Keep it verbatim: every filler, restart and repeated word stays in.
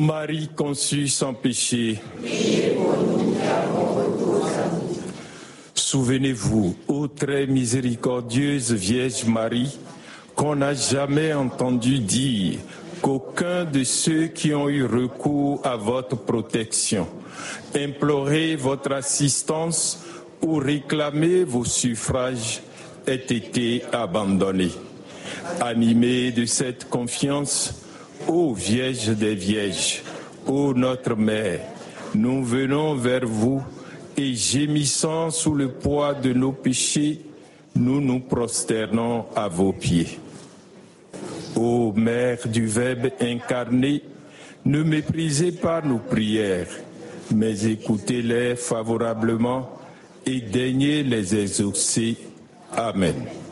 Marie conçue sans péché, souvenez-vous, ô très miséricordieuse Vierge Marie, qu'on n'a jamais entendu dire qu'aucun de ceux qui ont eu recours à votre protection, imploré votre assistance ou réclamé vos suffrages, ait été abandonné. Animés de cette confiance, ô Vierge des Vierges, ô notre Mère, nous venons vers vous et gémissant sous le poids de nos péchés, nous nous prosternons à vos pieds. Ô Mère du Verbe incarné, ne méprisez pas nos prières, mais écoutez-les favorablement et daignez les exaucer. Amen.